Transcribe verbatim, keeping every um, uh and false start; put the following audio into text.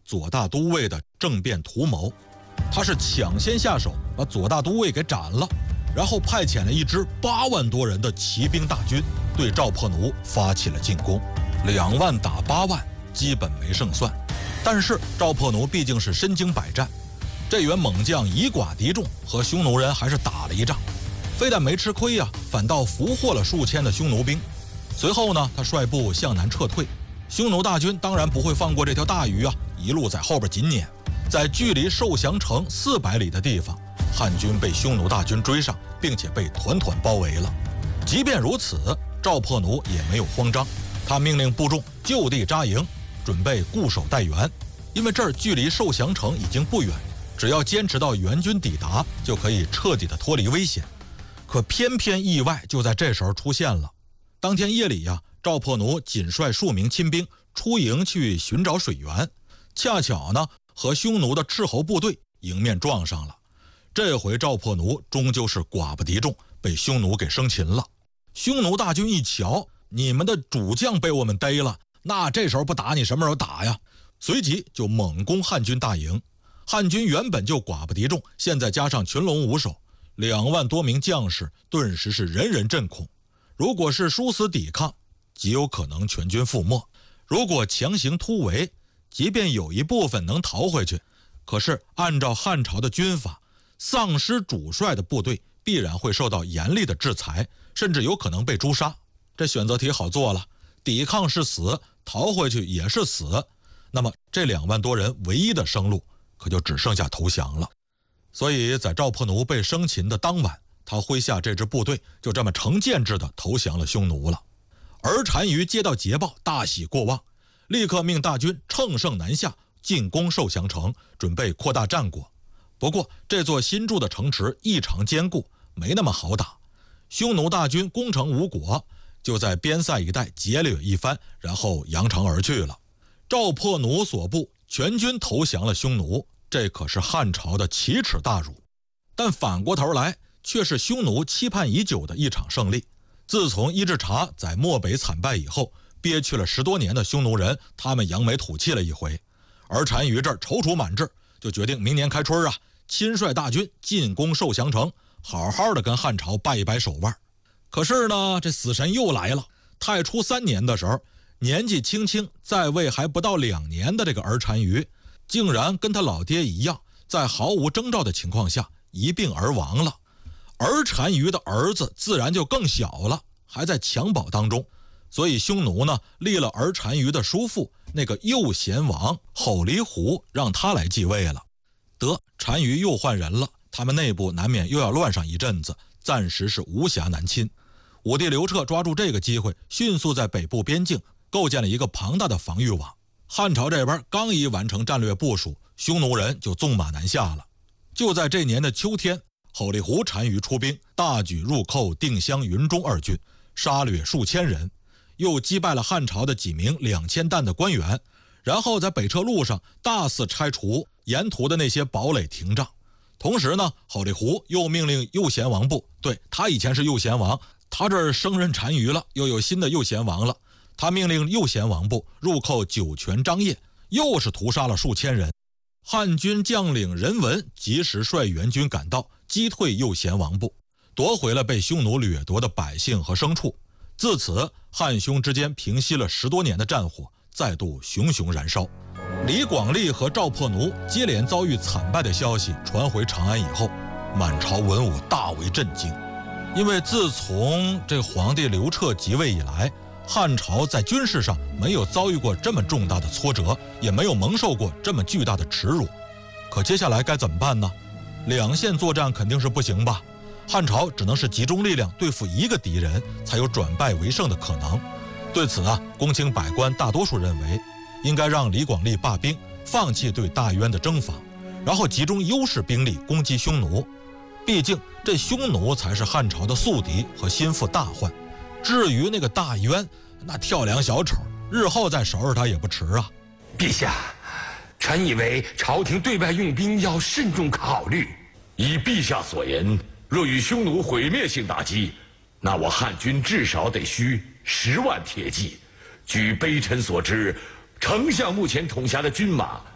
左大都尉的政变图谋。他是抢先下手，把左大都尉给斩了，然后派遣了一支八万多人的骑兵大军，对赵破奴发起了进攻。两万打八万，基本没胜算。但是赵破奴毕竟是身经百战，这员猛将以寡敌众，和匈奴人还是打了一仗，非但没吃亏呀、啊，反倒俘获了数千的匈奴兵。随后呢，他率部向南撤退，匈奴大军当然不会放过这条大鱼啊，一路在后边紧撵。在距离受降城四百里的地方，汉军被匈奴大军追上，并且被团团包围了。即便如此，赵破奴也没有慌张，他命令部众就地扎营，准备固守待援。因为这儿距离受降城已经不远，只要坚持到援军抵达，就可以彻底的脱离危险。可偏偏意外就在这时候出现了。当天夜里呀、啊，赵破奴仅率数名亲兵出营去寻找水源，恰巧呢和匈奴的斥候部队迎面撞上了。这回赵破奴终究是寡不敌众，被匈奴给生擒了。匈奴大军一瞧，你们的主将被我们逮了，那这时候不打你什么时候打呀？随即就猛攻汉军大营。汉军原本就寡不敌众，现在加上群龙无首，两万多名将士顿时是人人震恐。如果是殊死抵抗，极有可能全军覆没；如果强行突围，即便有一部分能逃回去，可是按照汉朝的军法，丧失主帅的部队必然会受到严厉的制裁，甚至有可能被诛杀。这选择题好做了，抵抗是死，逃回去也是死，那么这两万多人唯一的生路可就只剩下投降了。所以在赵破奴被生擒的当晚，他麾下这支部队就这么成建制的投降了匈奴了。而单于接到捷报，大喜过望，立刻命大军乘胜南下，进攻受降城，准备扩大战果。不过这座新筑的城池异常坚固，没那么好打。匈奴大军攻城无果，就在边塞一带劫掠一番，然后扬长而去了。赵破奴所部全军投降了匈奴，这可是汉朝的奇耻大辱。但反过头来，却是匈奴期盼已久的一场胜利。自从伊稚茶在漠北惨败以后，憋屈了十多年的匈奴人，他们扬眉吐气了一回。而单于这儿踌躇满志，就决定明年开春啊，亲率大军进攻受降城，好好的跟汉朝掰一掰手腕。可是呢，这死神又来了。太初三年的时候，年纪轻轻在位还不到两年的这个儿单于，竟然跟他老爹一样，在毫无征兆的情况下一病而亡了。而单于的儿子自然就更小了，还在襁褓当中，所以匈奴呢立了儿单于的叔父那个右贤王吼离胡，让他来继位了。得，单于又换人了，他们内部难免又要乱上一阵子，暂时是无暇南侵。武帝刘彻抓住这个机会，迅速在北部边境构建了一个庞大的防御网。汉朝这边刚一完成战略部署，匈奴人就纵马南下了。就在这年的秋天，吼离胡单于出兵，大举入寇定襄、云中二郡，杀掠数千人，又击败了汉朝的几名两千担的官员，然后在北撤路上大肆拆除沿途的那些堡垒亭障。同时呢，吼离胡又命令右贤王部，对，他以前是右贤王，他这儿升任单于了，又有新的右贤王了。他命令右贤王部入寇酒泉、张掖，又是屠杀了数千人。汉军将领任文及时率援军赶到，击退右贤王部，夺回了被匈奴掠夺的百姓和牲畜。自此，汉匈之间平息了十多年的战火再度熊熊燃烧。李广利和赵破奴接连遭遇惨败的消息传回长安以后，满朝文武大为震惊。因为自从这皇帝刘彻即位以来，汉朝在军事上没有遭遇过这么重大的挫折，也没有蒙受过这么巨大的耻辱。可接下来该怎么办呢？两线作战肯定是不行吧，汉朝只能是集中力量对付一个敌人，才有转败为胜的可能。对此啊，公卿百官大多数认为，应该让李广利罢兵，放弃对大渊的征伐，然后集中优势兵力攻击匈奴。毕竟这匈奴才是汉朝的宿敌和心腹大患。至于那个大渊，那跳梁小丑，日后再收拾他也不迟啊。 陛下，臣以为朝廷对外用兵要慎重考虑。 依陛下所言，若与匈奴毁灭性打击，那我汉军至少得需十万铁骑。据卑臣所知，丞相目前统辖的军马